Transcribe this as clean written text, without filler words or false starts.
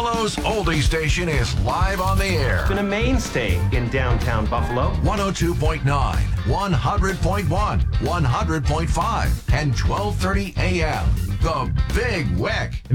Buffalo's oldie station is live on the air. Been a mainstay in downtown Buffalo. 102.9, 100.1, 100.5, and 1230 AM. The Big Wick.